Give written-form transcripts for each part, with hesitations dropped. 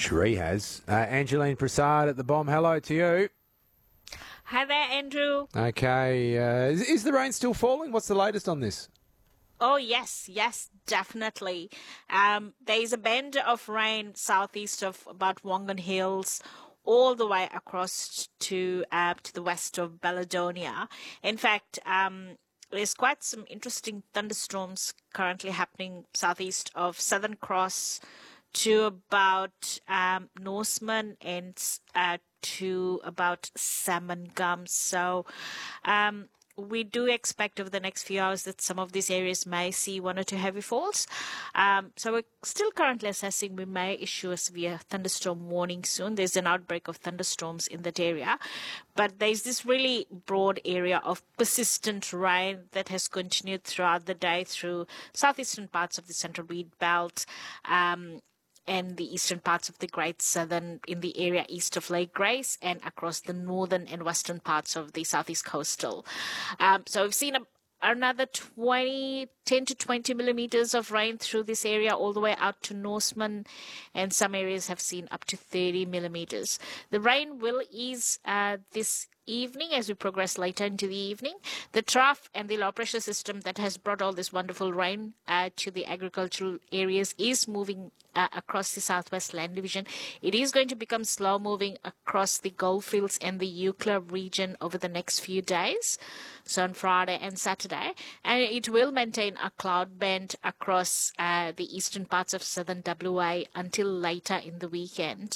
Cherie has. Angeline Prasad at the Bomb. Hello to you. Hi there, Andrew. Okay. Is the rain still falling? What's the latest on this? Oh, yes, definitely. There is a band of rain southeast of about Wongan Hills, all the way across to the west of Baladonia. In fact, there's quite some interesting thunderstorms currently happening southeast of Southern Cross to about Norseman and to about Salmon Gum. So we do expect over the next few hours that some of these areas may see one or two heavy falls. So we're still currently assessing. We may issue a severe thunderstorm warning soon. There's an outbreak of thunderstorms in that area. But there's this really broad area of persistent rain that has continued throughout the day through southeastern parts of the Central Wheat Belt, and the eastern parts of the Great Southern in the area east of Lake Grace and across the northern and western parts of the southeast coastal. So we've seen another 10 to 20 millimeters of rain through this area all the way out to Norseman, and some areas have seen up to 30 millimeters. The rain will ease this evening as we progress later into the evening. The trough and the low pressure system that has brought all this wonderful rain to the agricultural areas is moving across the Southwest Land Division. It is going to become slow moving across the Goldfields and the Eucla region over the next few days, so on Friday and Saturday, and it will maintain a cloud band across the eastern parts of southern WA until later in the weekend.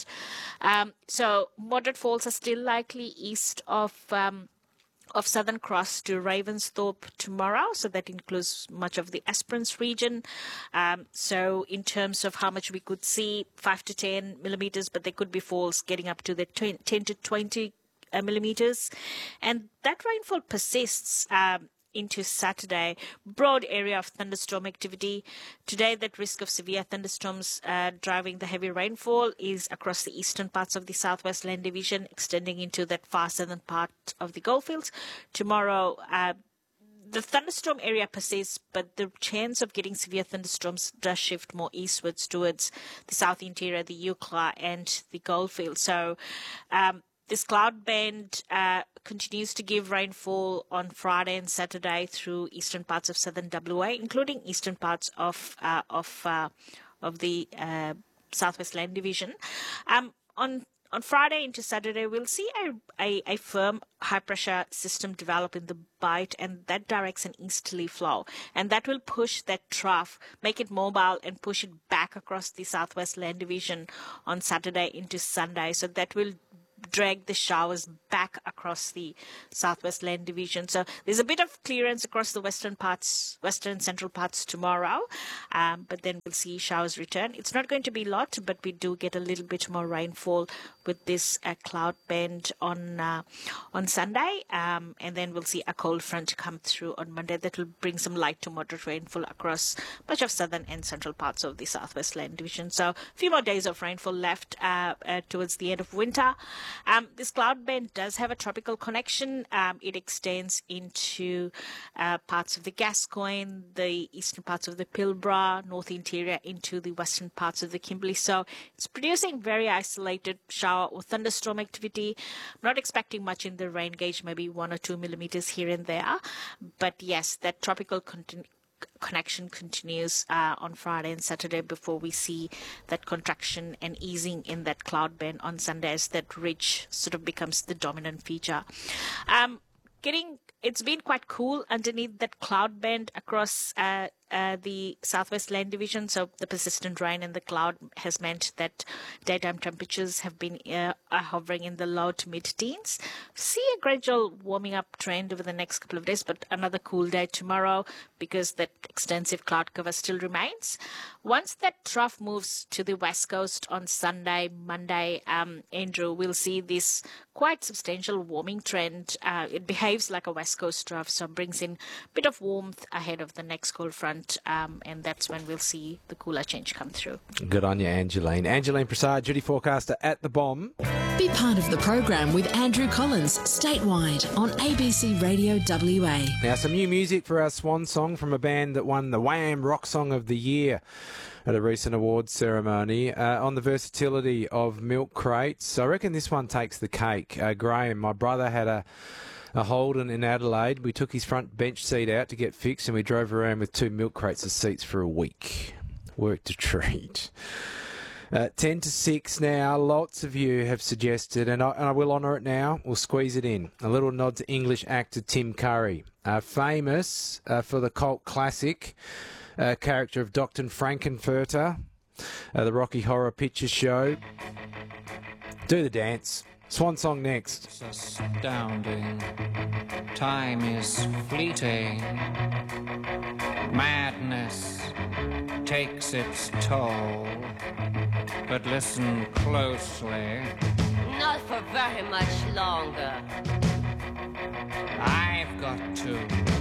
So moderate falls are still likely east of Southern Cross to Ravensthorpe tomorrow, so that includes much of the Esperance region. So in terms of how much we could see, 5 to 10 millimeters, but there could be falls getting up to the 10 to 20 millimeters. And that rainfall persists into Saturday. Broad area of thunderstorm activity. Today, that risk of severe thunderstorms driving the heavy rainfall is across the eastern parts of the Southwest Land Division, extending into that far southern part of the Goldfields. Tomorrow, the thunderstorm area persists, but the chance of getting severe thunderstorms does shift more eastwards towards the south interior, the Eucla and the Goldfields. So this cloud band continues to give rainfall on Friday and Saturday through eastern parts of southern WA, including eastern parts of the Southwest Land Division. On Friday into Saturday, we'll see a firm high-pressure system develop in the Bight, and that directs an easterly flow. And that will push that trough, make it mobile, and push it back across the Southwest Land Division on Saturday into Sunday. So that will drag the showers back across the Southwest Land Division. So there's a bit of clearance across the western and central parts tomorrow, but then we'll see showers return. It's not going to be a lot, but we do get a little bit more rainfall with this cloud band on Sunday, and then we'll see a cold front come through on Monday that will bring some light to moderate rainfall across much of southern and central parts of the Southwest Land Division. So a few more days of rainfall left towards the end of winter. This cloud band does have a tropical connection. It extends into parts of the Gascoyne, the eastern parts of the Pilbara, north interior into the western parts of the Kimberley. So it's producing very isolated shower or thunderstorm activity. I'm not expecting much in the rain gauge, maybe 1 or 2 millimeters here and there. But yes, that tropical connection continues on Friday and Saturday before we see that contraction and easing in that cloud band on Sunday as that ridge sort of becomes the dominant feature. It's been quite cool underneath that cloud band across the Southwest Land Division. So the persistent rain and the cloud has meant that daytime temperatures have been hovering in the low to mid-teens. See a gradual warming up trend over the next couple of days, but another cool day tomorrow because that extensive cloud cover still remains. Once that trough moves to the west coast on Sunday, Monday, Andrew, we'll see this quite substantial warming trend. It behaves like a west coast trough, so brings in a bit of warmth ahead of the next cold front, and that's when we'll see the cooler change come through. Good on you, Angeline. Angeline Prasad, duty forecaster at the Bomb. Be part of the program with Andrew Collins, statewide on ABC Radio WA. Now, some new music for our swan song from a band that won the Wham! Rock Song of the Year at a recent awards ceremony on the versatility of milk crates. I reckon this one takes the cake. Graham, my brother, had a Holden in Adelaide. We took his front bench seat out to get fixed and we drove around with 2 milk crates of seats for a week. Worked a treat. 10 to 6 now. Lots of you have suggested, and I will honour it now. We'll squeeze it in. A little nod to English actor Tim Curry, famous for the cult classic character of Dr. Frankenfurter, the Rocky Horror Picture Show. Do the dance. Swan song next. It's astounding. Time is fleeting. Madness takes its toll. But listen closely. Not for very much longer. I've got to